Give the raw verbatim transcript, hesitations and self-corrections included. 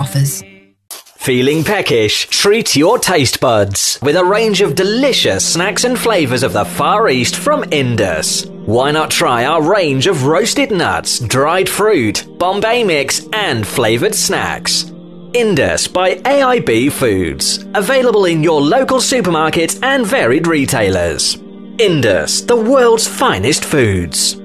offers. Feeling peckish? Treat your taste buds with a range of delicious snacks and flavours of the Far East from Indus. Why not try our range of roasted nuts, dried fruit, Bombay mix and flavoured snacks? Indus by A I B Foods. Available in your local supermarkets and varied retailers. Indus, the world's finest foods.